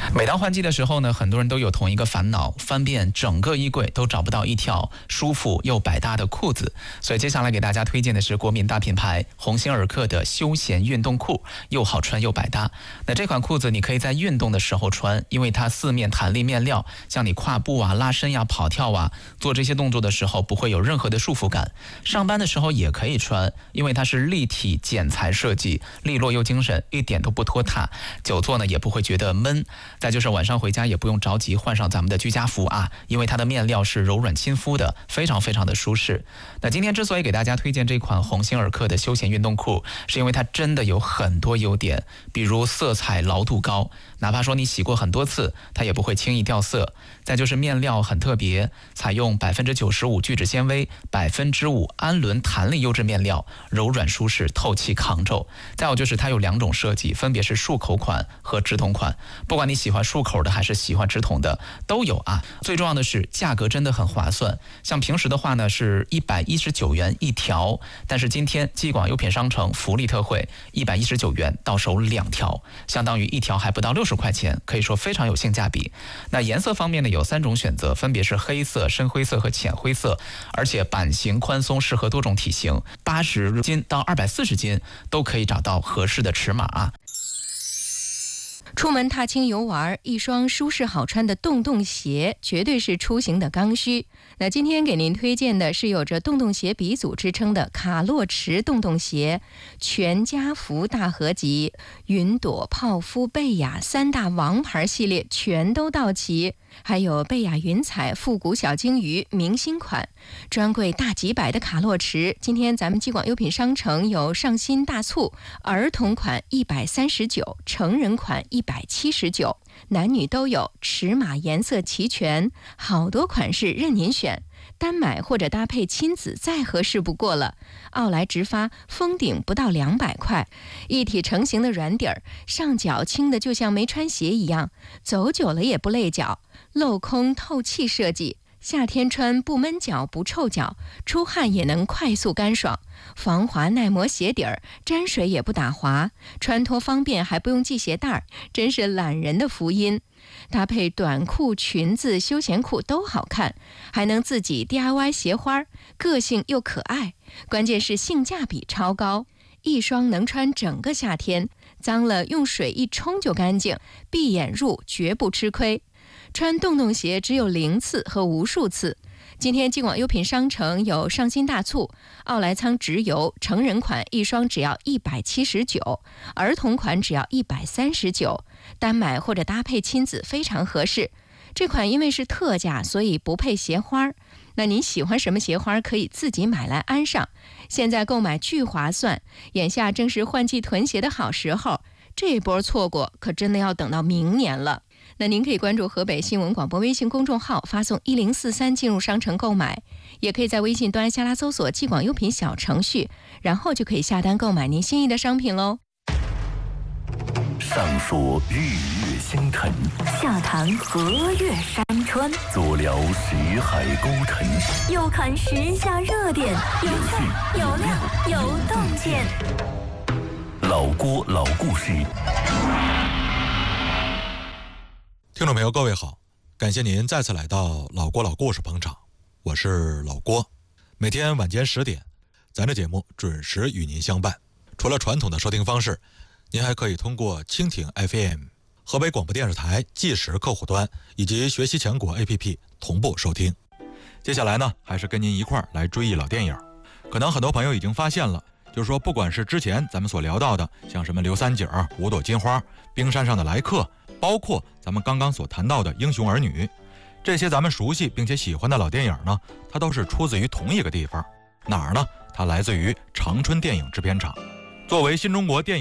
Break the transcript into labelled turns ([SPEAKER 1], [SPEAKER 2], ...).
[SPEAKER 1] 每当换季的时候呢，很多人都有同一个烦恼，翻遍整个衣柜都找不到一条舒服又百搭的裤子。所以接下来给大家推荐的是国民大品牌鸿星尔克的休闲运动裤，又好穿又百搭。那这款裤子你可以在运动的时候穿，因为它四面弹力面料，像你跨步啊、拉伸呀、跑跳啊，做这些动作的时候不会有任何的束缚感。上班的时候也可以穿，因为它是立体剪裁设计，利落又精神，一点都不拖沓，久坐呢也不会觉得闷。再就是晚上回家也不用着急换上咱们的居家服啊，因为它的面料是柔软亲肤的，非常非常的舒适。那今天之所以给大家推荐这款鸿星尔克的休闲运动裤，是因为它真的有很多优点，比如色彩牢度高，哪怕说你洗过很多次，它也不会轻易掉色。再就是面料很特别，采用95%聚酯纤维、5%氨纶弹力优质面料，柔软舒适，透气抗皱。再有就是它有2种设计，分别是束口款和直筒款，不管你喜欢束口的还是喜欢直筒的都有啊。最重要的是价格真的很划算，像平时的话呢是119元一条，但是今天继广优品商城福利特惠，119元到手2条，相当于一条还不到60块钱，可以说非常有性价比。那颜色方面呢有3种选择，分别是黑色、深灰色和浅灰色，而且版型宽松，适合多种体型，80斤到240斤都可以找到合适的尺码啊。
[SPEAKER 2] 出门踏青游玩，一双舒适好穿的洞洞鞋绝对是出行的刚需。那今天给您推荐的是有着洞洞鞋鼻祖之称的卡洛驰洞洞鞋，全家福大合集，云朵、泡芙、贝雅3大王牌系列全都到齐，还有贝雅云彩、复古小鲸鱼明星款，专柜大几百的卡洛驰。今天咱们继广优品商城有上新大促，儿童款139，成人款179，男女都有，尺码颜色齐全，好多款式任您选，单买或者搭配亲子再合适不过了。奥莱直发，封顶不到200块，一体成型的软底儿，上脚轻的就像没穿鞋一样，走久了也不累脚，镂空透气设计，夏天穿不闷脚不臭脚，出汗也能快速干爽，防滑耐磨鞋底儿，沾水也不打滑，穿脱方便还不用系鞋带，真是懒人的福音。搭配短裤、裙子、休闲裤都好看，还能自己 DIY 鞋花，个性又可爱，关键是性价比超高，一双能穿整个夏天，脏了用水一冲就干净，闭眼入绝不吃亏。穿洞洞鞋只有0次和无数次。今天继广优品商城有上新大促，奥莱仓直邮成人款一双只要179，儿童款只要139，单买或者搭配亲子非常合适。这款因为是特价，所以不配鞋花，那您喜欢什么鞋花可以自己买来安上，现在购买巨划算，眼下正是换季囤鞋的好时候，这波错过可真的要等到明年了。那您可以关注河北新闻广播微信公众号，发送1043进入商城购买，也可以在微信端下拉搜索继广优品小程序，然后就可以下单购买您心仪的商品喽。
[SPEAKER 3] 上说日月星辰，
[SPEAKER 4] 下谈河岳山川，
[SPEAKER 3] 左聊识海沟沉，
[SPEAKER 4] 右看时下热点，有趣有料有洞见。
[SPEAKER 3] 老郭老故事。
[SPEAKER 5] 听众朋友各位好，感谢您再次来到老郭老故事捧场，我是老郭。每天晚间10点，咱这节目准时与您相伴。除了传统的收听方式，您还可以通过蜻蜓 FM、 河北广播电视台即时客户端以及学习强国 APP 同步收听。接下来呢，还是跟您一块儿来追忆老电影。可能很多朋友已经发现了，就是说不管是之前咱们所聊到的像什么刘三姐、五朵金花、冰山上的来客，包括咱们刚刚所谈到的英雄儿女，这些咱们熟悉并且喜欢的老电影呢，它都是出自于同一个地方，哪儿呢？它来自于长春电影制片厂。作为新中国电影